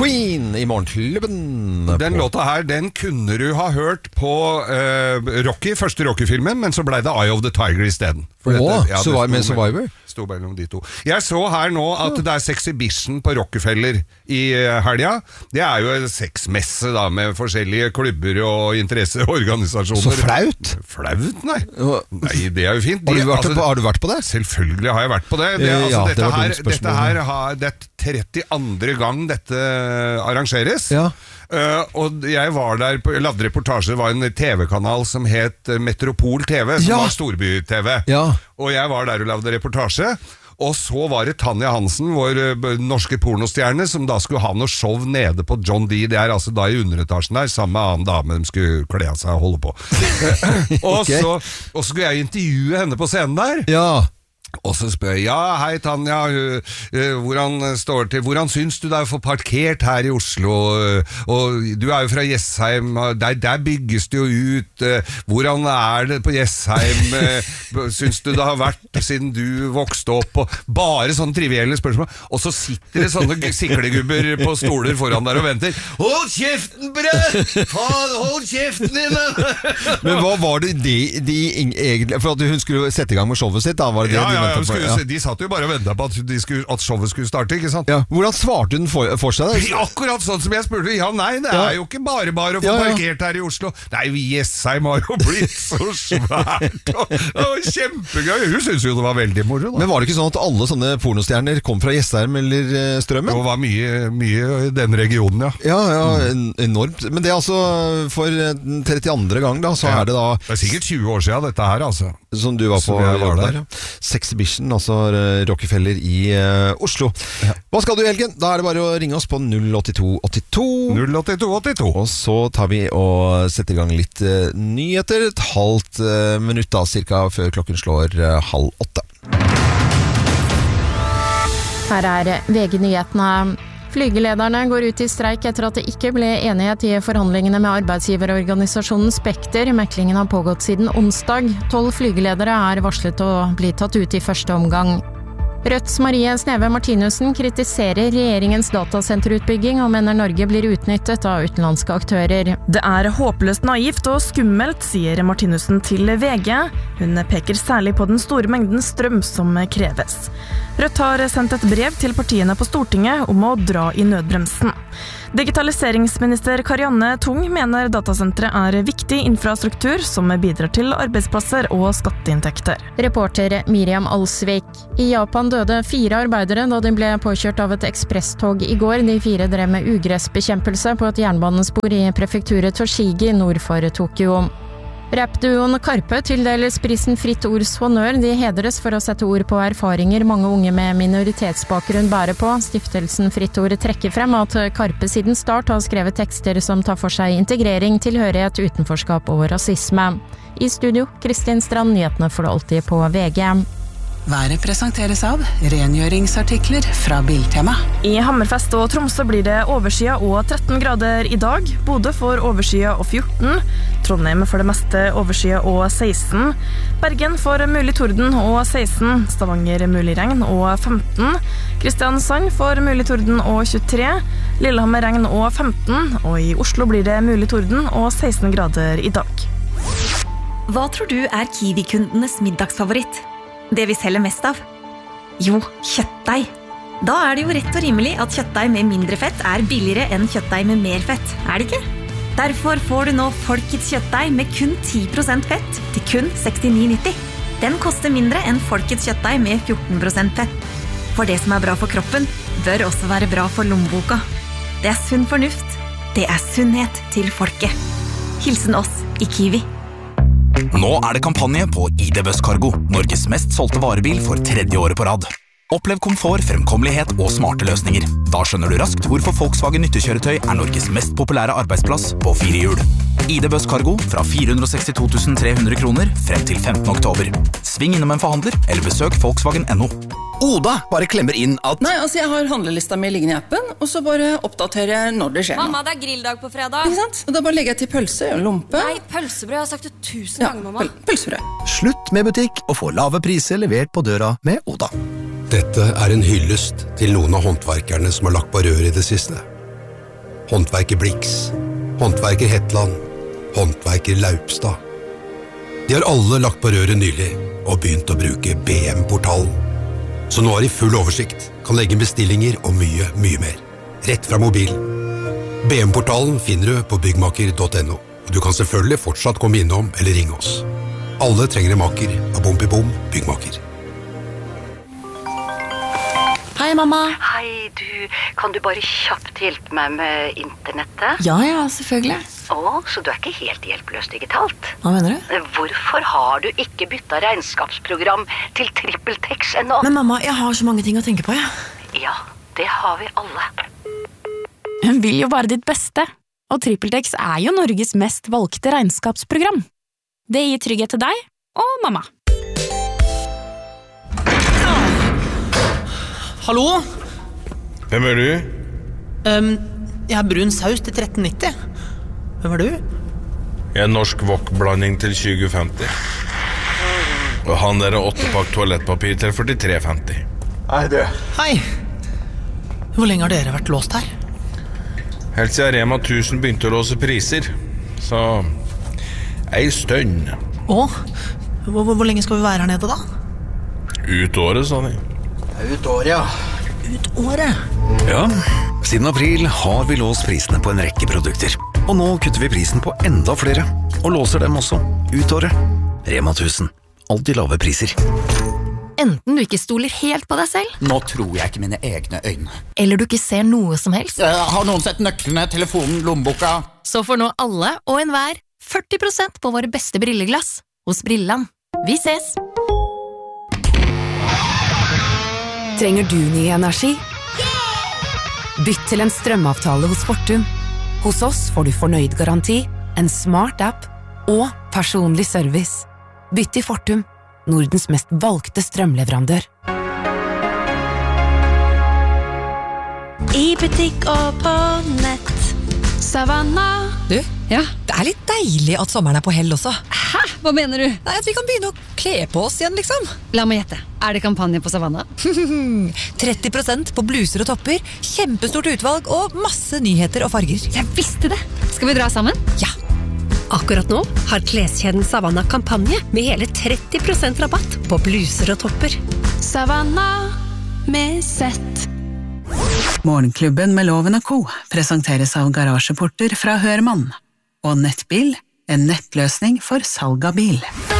Queen i morgenklubben. Den låta her, den kunne du ha hørt på Rocky, første Rocky-filmen, men så ble det Eye of the Tiger i stedet. Med Survivor? Sto mellom de to. Jeg så her nå at det er Sexhibition på Rockefeller i helga. Det er jo en sexmesse da, med forskjellige klubber og interesseorganisasjoner. Så flaut? Flaut, nei. Nei, det er jo fint. Har du vært på det? Selvfølgelig har jeg vært på det. Dette er 32. gang dette arrangeres. Ja. Og jeg var der, jeg lagde reportasje. Det var en TV-kanal som het Metropol TV, som var storby-TV. Ja. Og jeg var der og lagde reportasje. Og så var det Tanja Hansen, vår norske pornostjerne, som da skulle ha noe show nede på John D. Det er altså da i underetasjen der, sammen med annen dame de skulle kle av seg og holde på. Og så skulle jeg intervjue henne på scenen der. Ja. Og så spør jeg, hei Tanja, hvordan syns du det er å få parkert her i Oslo, og du er jo fra Jessheim, der bygges det jo ut, hvordan er det på Jessheim, syns du det har vært siden du vokste opp, og bare sånne trivielle spørsmål, og så sitter det sånne siklegubber på stoler foran der og venter, hold kjeften brød, hold kjeften din. Men hva var det de egentlig, for at hun skulle sette i gang med showet sitt da, var det det? De satt jo bare og ventet på at showet skulle starte, ikke sant? Ja. Hvordan svarte hun for seg? Akkurat sånn som jeg spurte. Ja, nei, det er jo ikke bare å få parkert her i Oslo. Nei, Jessheim har jo blitt så svært. Det var kjempegøy. Hun synes jo det var veldig moro da. Men var det ikke sånn at alle sånne pornostjerner kom fra Jessheim eller Strømmen? Det var mye i den regionen, ja. Ja, enormt. Men det er altså for 32. gang da, så er det da... Det er sikkert 20 år siden dette her, altså. Som du var på der. Sexhibition, altså Rockefeller i Oslo. Ja. Hva skal du i helgen? Da er det bare å ringe oss på 08282. 08282. Og så tar vi og setter i gang litt nyheter. Et halvt minutt da, cirka før klokken slår 7:30. Her er VG-nyhetene. Flygelederne går ut i streik etter at det ikke ble enighet i forhandlingene med arbeidsgiverorganisasjonen Spekter. Meklingen har pågått siden onsdag. 12 flygeledere er varslet å bli tatt ut i første omgang. Rødts Marie Sneve Martinussen kritiserer regjeringens datasenterutbygging og mener Norge blir utnyttet av utenlandske aktører. Det er håpløst naivt og skummelt, sier Martinussen til VG. Hun peker særlig på den store mengden strøm som kreves. Rødt har sendt et brev til partiene på Stortinget om å dra i nødbremsen. Digitaliseringsminister Karianne Tung mener datasenteret er viktig infrastruktur som bidrar til arbeidsplasser og skatteinntekter. Reporter Miriam Alsvik. I Japan døde 4 arbeidere da de ble påkjørt av et ekspresstog i går. De 4 drev med ugressbekjempelse på et jernbanespor i prefekturet Toshigi nord for Tokyo. Rappduoen Karpe tildeles prisen Fritt Ords Honnør. De hedres for å sette ord på erfaringer mange unge med minoritetsbakgrunn bærer på. Stiftelsen Fritt Ord trekker frem at Karpe siden start har skrevet tekster som tar for seg integrering, tilhørighet, utenforskap og rasisme. I studio, Kristin Strand, nyhetene får du alltid på VG. Været presenteres av rengjøringsartikler fra Biltema. I Hammerfest og Tromsø blir det overskya og 13 grader i dag. Bodø får overskya og 14. Trondheim for det meste overskya og 16. Bergen får mulig torden og 16. Stavanger mulig regn og 15. Kristiansand får mulig torden og 23. Lillehammer regn og 15. Og i Oslo blir det mulig torden og 16 grader i dag. Hva tror du er Kiwi-kundenes middagsfavoritt? Det vi selger mest av? Jo, kjøttdeig. Da er det jo rett og rimelig at kjøttdeig med mindre fett er billigere enn kjøttdeig med mer fett, er det ikke? Derfor får du nå Folkets kjøttdeig med kun 10% fett til kun 69,90. Den koster mindre enn Folkets kjøttdeig med 14% fett. For det som er bra for kroppen, bør også være bra for lommeboka. Det er sunn fornuft. Det er sunnhet til folket. Hilsen oss i Kiwi. Nå er det kampanje på ID Buss Cargo, Norges mest solgte varebil for 3. året på rad. Opplev komfort, fremkommelighet og smarte løsninger. Da skjønner du raskt hvorfor Volkswagen nyttekjøretøy er Norges mest populære arbeidsplass på 4 hjul. ID Buss Cargo fra 462 300 kroner frem til 15. oktober. Sving innom en forhandler, eller besøk Volkswagen.no. Oda bare klemmer inn at... Nei, altså jeg har handlelista mi liggende i appen, og så bare oppdaterer jeg når det skjer. Mamma, det er grilldag på fredag. Ikke sant? Og da bare legger jeg til pølse og lompe. Nei, pølsebrød, jeg har sagt det 1000 ganger, mamma. Pølsebrød. Slutt med butikk og få lave priser levert på døra med Oda. Dette er en hyllest til noen av håndverkerne som har lagt på rør i det siste. Håndverker Blix, Håndverker Hetland, Håndverker Laupstad. De har alle lagt på røret nylig og begynt å bruke BM-portalen. Så nå har de full oversikt, kan legge bestillinger og mye, mye mer. Rett fra mobil. BM-portalen finner du på byggmaker.no. Og du kan selvfølgelig fortsatt komme innom eller ringe oss. Alle trenger en maker av Bom Byggmaker. Hei, mamma. Hei, kan du bare kjapt hjelpe meg med internettet? Ja, selvfølgelig. Så du er ikke helt hjelpeløs digitalt? Hva mener du? Hvorfor har du ikke byttet regnskapsprogram til TrippelTex ennå? Men mamma, jeg har så mange ting å tenke på, Ja, det har vi alle. Hun vil jo bare ditt beste, og TrippelTex er jo Norges mest valgte regnskapsprogram. Det gir trygghet til deg og mamma. Hallo? Hvem er du? Jeg har brun saus til 13,90. Hvem er du? Jeg er norsk wok-blanding til 2050. Og han der 8-pakk toalettpapir til 43,50. Hei, du. Hei. Hvor lenge har dere vært låst her? Helt siden Rema 1000 begynte å låse priser. Så ei stønn. Hvor lenge skal vi være her nede da? Ut året, sa de. Ut året, ja. Ut året? Ja, siden april har vi låst prisene på en rekke produkter. Og nå kutter vi prisen på enda flere, og låser dem også ut året. Rema 1000. Alltid lave priser. Enten du ikke stoler helt på deg selv. Nå tror jeg ikke mine egne øyne. Eller du ikke ser noe som helst. Har noen sett nøklene, telefonen, lommeboka? Så får nå alle og enhver 40% på våre beste brilleglass hos Brilland. Vi ses! Trenger du ny energi? Bytt til en strømavtale hos Fortum. Hos oss får du fornøyd garanti, en smart app og personlig service. Bytt til Fortum, Nordens mest valgte strømleverandør. I butikk og på nett. Savanna. Du, det er litt deilig at sommeren er på hell også. Hæ? Hva mener du? Nei, at vi kan begynne å kle på oss igjen, liksom. La meg gjette. Er det kampanje på Savanna? 30% på bluser og topper, kjempestort utvalg og masse nyheter og farger. Jeg visste det! Skal vi dra sammen? Ja. Akkurat nå har kleskjeden Savanna kampanje med hele 30% rabatt på bluser og topper. Savanna med sett. Morgenklubben med Loven & Co. presenteres av garasjeporter fra Hørmann. Og Nettbil, en nettløsning for salg av bil.